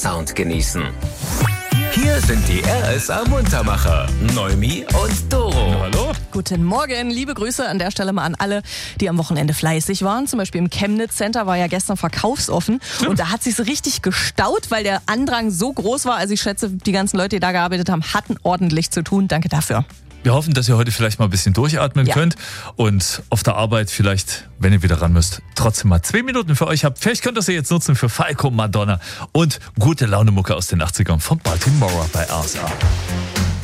Sound genießen. Hier sind die RSA Muntermacher, Neumi und Doro. Hallo? Guten Morgen, liebe Grüße an der Stelle mal an alle, die am Wochenende fleißig waren. Zum Beispiel im Chemnitz Center war ja gestern verkaufsoffen. Und da hat sich so richtig gestaut, weil der Andrang so groß war. Also ich schätze, die ganzen Leute, die da gearbeitet haben, hatten ordentlich zu tun. Danke dafür. Wir hoffen, dass ihr heute vielleicht mal ein bisschen durchatmen könnt und auf der Arbeit vielleicht, wenn ihr wieder ran müsst, trotzdem mal 2 Minuten für euch habt. Vielleicht könnt ihr sie jetzt nutzen für Falco, Madonna und gute Laune-Mucke aus den 80ern von Baltimore bei RSA.